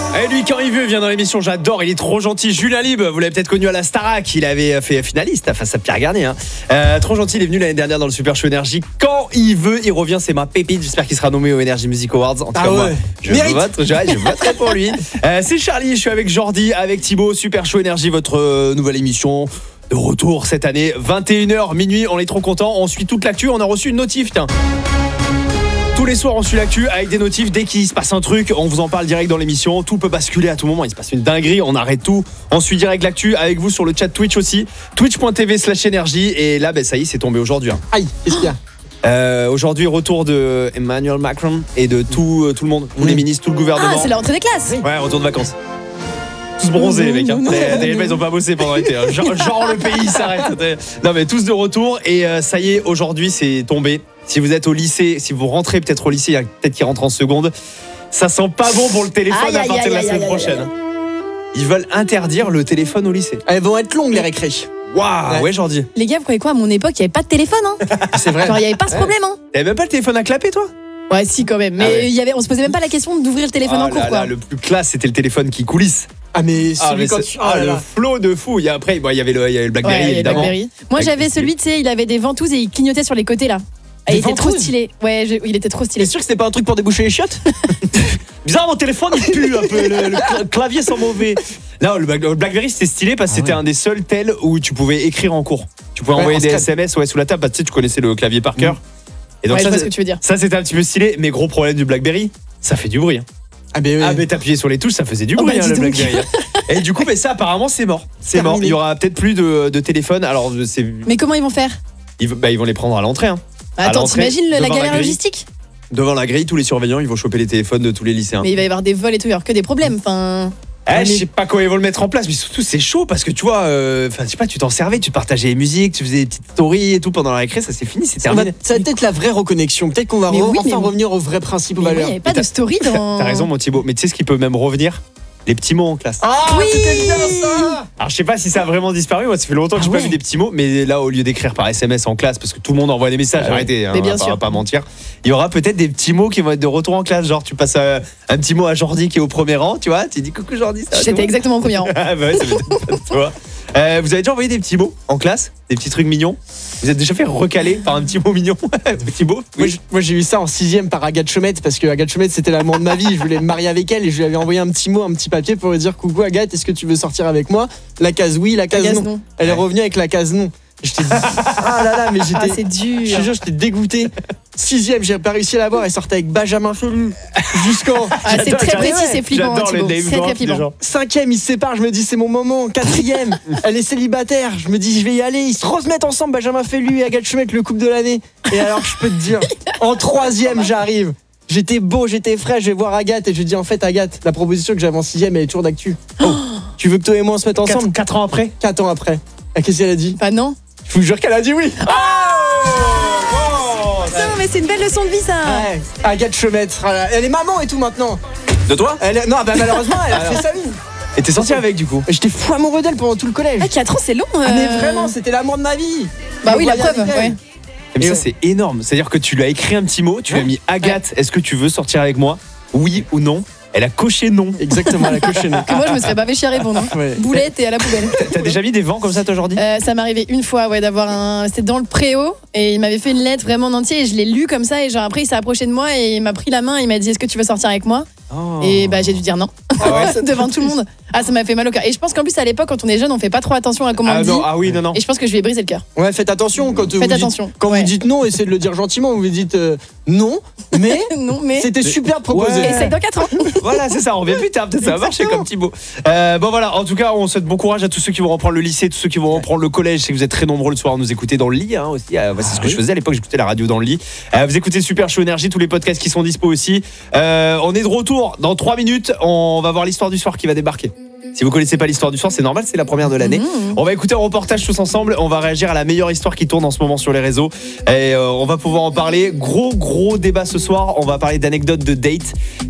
Et lui, quand il veut, vient dans l'émission. J'adore, il est trop gentil. Julien Lieb, vous l'avez peut-être connu à la Starac. Il avait fait finaliste face à Pierre Garnier. Trop gentil, il est venu l'année dernière dans le Super Show Énergie. Quand il veut, il revient. C'est ma pépite. J'espère qu'il sera nommé au Energy Music Awards. En tout cas, moi, je voterai pour lui. C'est Charlie, je suis avec Jordi, avec Thibaut. Super Show Énergie, votre nouvelle émission. De retour cette année, 21h, minuit. On est trop contents. On suit toute l'actu. On a reçu une notif, tiens. Tous les soirs, on suit l'actu avec des notifs. Dès qu'il se passe un truc, on vous en parle direct dans l'émission. Tout peut basculer à tout moment. Il se passe une dinguerie, on arrête tout. On suit direct l'actu avec vous sur le chat Twitch aussi. Twitch.tv/énergie. Et là, ça y est, c'est tombé aujourd'hui. Aïe, qu'est-ce qu'il y a aujourd'hui, retour de Emmanuel Macron et de tout le monde. Tous les ministres, tout le gouvernement. Ah, c'est la rentrée des classes. Ouais, retour de vacances. Tous bronzés, les mecs. Les mecs, ils ont pas bossé pendant l'été. Genre le pays s'arrête. Non, mais tous de retour. Et ça y est, aujourd'hui, c'est tombé. Si vous êtes au lycée, si vous rentrez peut-être au lycée, il y a peut-être qui rentre en seconde. Ça sent pas bon pour le téléphone à partir de la semaine prochaine. Ils veulent interdire le téléphone au lycée. Elles vont être longues, les récrés. Waouh, ouais, Jordi. Les gars, vous croyez quoi? À mon époque, il n'y avait pas de téléphone. C'est vrai. Genre, il n'y avait pas ce problème. T'avais même pas le téléphone à clapper, toi? Ouais, si, quand même. Mais on se posait même pas la question d'ouvrir le téléphone en cours, quoi. Le plus classe, c'était le téléphone qui coulisse. Ah, mais celui quand le flow de fou. Après, il y avait le Blackberry, évidemment. Moi, j'avais celui, tu sais, il avait des ventouses et il clignotait sur les côtés, là. Il était trop stylé. Ouais, il était trop stylé. T'es sûr que c'était pas un truc pour déboucher les chiottes? Bizarre, mon téléphone il pue un peu, le clavier sent mauvais. Non, le Blackberry c'était stylé parce que c'était un des seuls tels où tu pouvais écrire en cours. Tu pouvais envoyer des SMS sous la table, tu sais, tu connaissais le clavier par cœur. Et donc je vois ce que tu veux dire. Ça c'était un petit peu stylé, mais gros problème du Blackberry, ça fait du bruit. Mais t'appuyais sur les touches, ça faisait du bruit, le Blackberry. Et du coup, ça apparemment c'est mort. C'est mort. Il y aura peut-être plus de téléphone. Alors Mais comment ils vont faire? Ils vont les prendre à l'entrée. Attends, t'imagines la galère logistique? Devant la grille, tous les surveillants, ils vont choper les téléphones de tous les lycéens. Mais il va y avoir des vols et tout, il y aura que des problèmes. Je sais pas comment ils vont le mettre en place, mais surtout c'est chaud parce que tu vois, je sais pas, tu t'en servais, tu partageais les musiques, tu faisais des petites stories et tout pendant la récré, ça c'est fini, c'est terminé. Ça va être la vraie reconnexion. Peut-être qu'on va revenir au vrai principe, aux valeurs. Il n'y avait pas de story dans. T'as raison, mon Thibaut, mais tu sais ce qui peut même revenir? Les petits mots en classe. Ah oui, c'était bien ça. Alors je sais pas si ça a vraiment disparu. Moi ça fait longtemps que j'ai pas vu des petits mots. Mais là au lieu d'écrire par SMS en classe, parce que tout le monde envoie des messages, arrêtez, on va pas mentir. Il y aura peut-être des petits mots qui vont être de retour en classe. Genre tu passes un petit mot à Jordi qui est au premier rang, tu vois. Tu dis coucou Jordi. J'étais exactement au premier rang. Ah bah ouais, ça m'étonne pas de toi. Vous avez déjà envoyé des petits mots en classe? Des petits trucs mignons? Vous êtes déjà fait recaler par un petit mot mignon? Thibaut? Moi j'ai eu ça en 6ème par Agathe Chomette, parce que Agathe Chomette c'était l'amour de ma vie. Je voulais me marier avec elle et je lui avais envoyé un petit mot, un petit papier pour lui dire coucou Agathe, est-ce que tu veux sortir avec moi? La case oui, la case non. Elle est revenue avec la case non. J'étais ah là là, mais j'étais. C'est dur. Je te jure, j'étais dégoûté. 6ème, j'ai pas réussi à l'avoir. Elle sortait avec Benjamin Felu. Jusqu'en. C'est très précis, c'est flippant. C'est très flippant. 5ème, ils se séparent. Je me dis, c'est mon moment. 4ème, elle est célibataire. Je me dis, je vais y aller. Ils se remettent ensemble, Benjamin Felu et Agathe Chomette, le couple de l'année. Et alors, je peux te dire, en 3ème, j'arrive. J'étais beau, j'étais frais. Je vais voir Agathe et je dis, en fait, Agathe, la proposition que j'avais en 6ème, elle est toujours d'actu. Tu veux que toi et moi on se mette ensemble? 4 ans après? 4 ans après. Et qu'est-ce qu'elle a dit? Bah non. Je vous jure qu'elle a dit oui. Non, mais c'est une belle leçon de vie, ça. Ouais. Agathe Chomette, elle est maman et tout maintenant. De toi? Non, malheureusement, elle a fait sa vie. Et t'es sorti avec du coup? J'étais fou amoureux d'elle pendant tout le collège. 4 ans, c'est long. Mais vraiment, c'était l'amour de ma vie. Bah oui, la preuve, ouais. Mais ça c'est énorme. C'est-à-dire que tu lui as écrit un petit mot, tu lui as mis Agathe, est-ce que tu veux sortir avec moi? Oui ou non? Elle a coché non. Exactement, elle a coché non. Que moi, je me serais pas fait chier à répondre. Boulette et à la poubelle. T'as déjà mis des vents comme ça, toi, Jordi? Ça m'est arrivé une fois, d'avoir un. C'était dans le préau et il m'avait fait une lettre vraiment en entier et je l'ai lu comme ça. Et genre après, il s'est approché de moi et il m'a pris la main et il m'a dit, est-ce que tu veux sortir avec moi? Et j'ai dû dire non. Devant tout le monde. Ça m'a fait mal au cœur. Et je pense qu'en plus, à l'époque, quand on est jeune, on fait pas trop attention à comment on dit. Non. Et je pense que je lui ai brisé le cœur. Ouais, faites attention quand vous dites non, essayez de le dire gentiment. Vous dites non, mais c'était super proposé. Essaye dans 4 ans. Voilà, c'est ça, on revient plus tard, peut-être ça va marcher comme Thibaut. Bon voilà, en tout cas, on souhaite bon courage à tous ceux qui vont reprendre le lycée, tous ceux qui vont reprendre le collège. Je sais que vous êtes très nombreux le soir à nous écouter dans le lit aussi. C'est ce que je faisais à l'époque, j'écoutais la radio dans le lit. Vous écoutez Super Show Énergie, tous les podcasts qui sont dispo aussi. On est de retour dans 3 minutes, on va voir l'histoire du soir qui va débarquer. Si vous connaissez pas l'histoire du soir, c'est normal, c'est la première de l'année. On va écouter un reportage tous ensemble, on va réagir à la meilleure histoire qui tourne en ce moment sur les réseaux et on va pouvoir en parler. Gros débat ce soir, on va parler d'anecdotes de date.